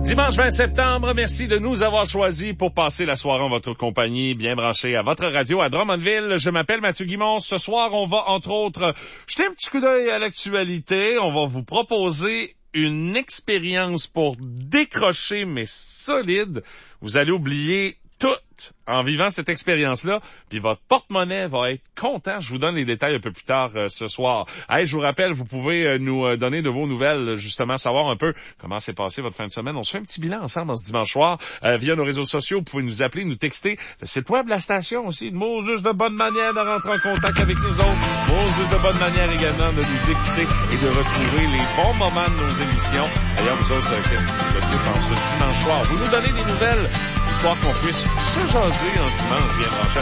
Dimanche 20 septembre, merci de nous avoir choisis pour passer la soirée en votre compagnie, bien branché à votre radio à Drummondville. Je m'appelle Mathieu Guimond. Ce soir, on va, entre autres, jeter un petit coup d'œil à l'actualité. On va vous proposer une expérience pour décrocher, mais solide. Vous allez oublier tout en vivant cette expérience-là, puis votre porte-monnaie va être content. Je vous donne les détails un peu plus tard ce soir. Hey, je vous rappelle, vous pouvez nous donner de vos nouvelles, justement, savoir un peu comment s'est passé votre fin de semaine. On se fait un petit bilan ensemble ce dimanche soir via nos réseaux sociaux. Vous pouvez nous appeler, nous texter. Le site web, la station aussi. Moses de bonne manière de rentrer en contact avec nous autres. Moses de bonne manière également de nous écouter et de retrouver les bons moments de nos émissions. D'ailleurs, vous autres, qu'est-ce que vous faites en ce dimanche soir? Vous nous donnez des nouvelles, histoire qu'on puisse se jaser en dimanche bien branché